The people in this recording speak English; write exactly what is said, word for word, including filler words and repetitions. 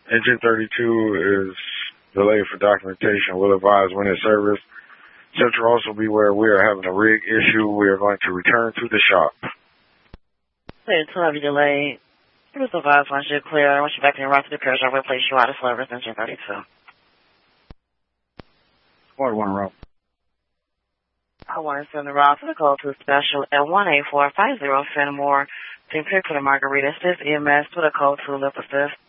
Engine thirty-two is delayed for documentation. Will advise when in service. Central also be where we are having a rig issue. We are going to return to the shop. thirty-two have you delayed. Please advise once you're clear. Once you're back in your route to the carriage, I'll replace you out of service. Engine thirty-two. Squad one route. I want to send the route to the code to special at one eight four five zero Fenimore. Team pick for the Margaritas. This E M S to the code to lip assist.